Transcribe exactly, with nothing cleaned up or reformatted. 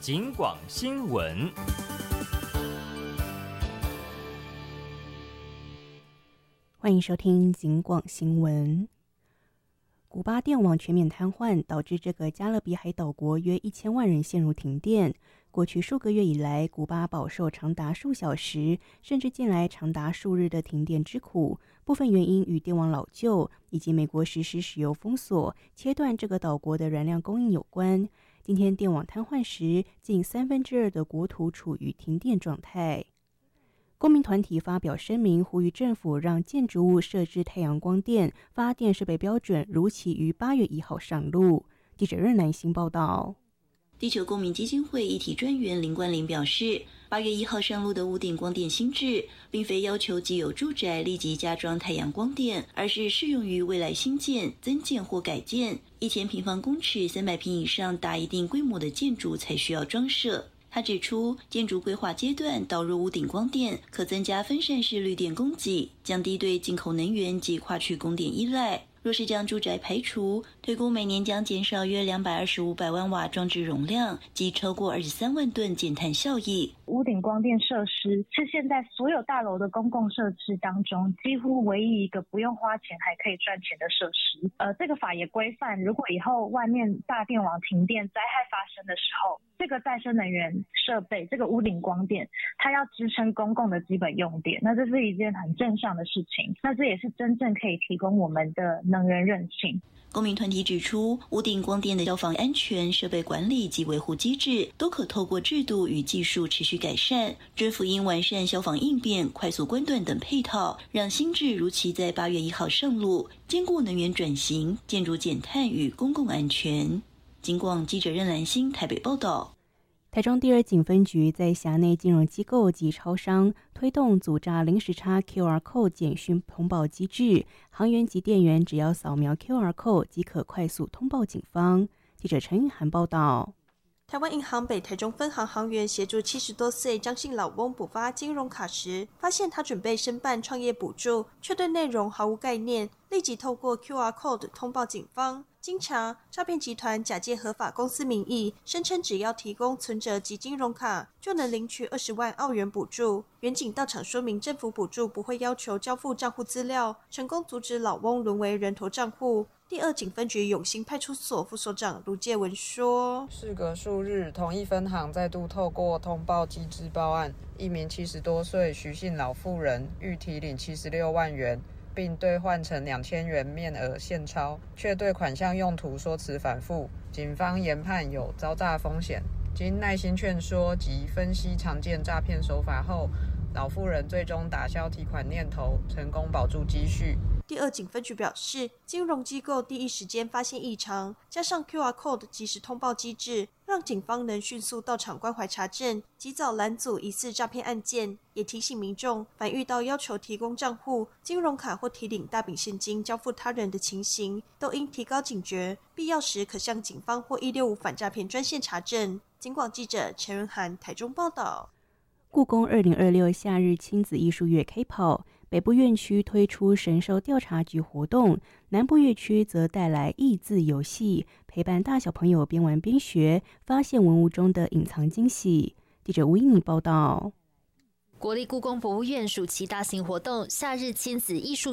警广新闻。 欢迎收听警广新闻。古巴电网全面瘫痪，导致这个加勒比海岛国约一千万人陷入停电。过去数个月以来，古巴饱受长达数小时，甚至近来长达数日的停电之苦。部分原因与电网老旧以及美国实施石油封锁，切断这个岛国的燃料供应有关。今天电网瘫痪时，近三分之二的国土处于停电状态。公民团体发表声明，呼吁政府让建筑物设置太阳光电发电设备标准如期于八月一号上路。记者任南星报道。 地球公民基金会议体专员林冠霖表示，八月一号上路的屋顶光电新制，并非要求既有住宅立即加装太阳光电，而是适用于未来新建、增建或改建一千平方公尺、三百平以上达一定规模的建筑才需要装设。他指出，建筑规划阶段导入屋顶光电，可增加分散式绿电供给，降低对进口能源及跨区供电依赖。若是将住宅排除，推估每年将减少约两百二十五百万瓦装置容量，及超过二十三万吨减碳效益。 屋顶光电设施是现在所有大楼的公共设施当中几乎唯一一个不用花钱还可以赚钱的设施。呃，这个法也规范，如果以后外面大电网停电灾害发生的时候，这个再生能源设备，这个屋顶光电，它要支撑公共的基本用电，那这是一件很正向的事情。那这也是真正可以提供我们的能源韧性。 公民团体指出，屋顶光电的消防安全、设备管理及维护机制都可透过制度与技术持续改善。政府应完善消防应变、快速关断等配套，让新制如期在八月一号上路，兼顾能源转型、建筑减碳与公共安全。警广记者任兰心台北报道。 台中第二警分局在辖内金融机构及超商推动阻诈零时差 Q R Code 简讯通报机制，行员及店员只要扫描 Q R Code 即可快速通报警方。记者陈颖涵报道。 台湾银行北台中分行行员协助七十多岁张姓老翁补发金融卡时，发现他准备申办创业补助，却对内容毫无概念，立即透过 Q R Code 通报警方。经查，诈骗集团假借合法公司名义，声称只要提供存折及金融卡，就能领取二十万澳元补助。员警到场说明，政府补助不会要求交付账户资料，成功阻止老翁沦为人头账户。第二警分局永兴派出所副所长卢介文说： 事隔数日，同一分行再度透过通报机制报案，一名七十多岁徐姓老妇人欲提领七十六万元，并兑换成两千元面额现钞，却对款项用途说辞反复，警方研判有遭诈风险。经耐心劝说及分析常见诈骗手法后，老妇人最终打消提款念头，成功保住积蓄。 第二警分局表示，金融机构第一时间发现异常，加上 Q R Code 即时通报机制，让警方能迅速到场关怀查证，及早拦阻疑似诈骗案件。也提醒民众，凡遇到要求提供账户、金融卡或提领大笔现金交付他人的情形，都应提高警觉，必要时可向警方或一六五反诈骗专线查证。警广记者陈仁涵台中报道。 故宫二零二六夏日亲子艺术月开跑，北部院区推出神兽调查局活动，南部乐区则带来益字游戏，陪伴大小朋友边玩边学，发现文物中的隐藏惊喜。记者吴英妮报道。 国立故宫博物院暑期大型活动夏日亲子艺术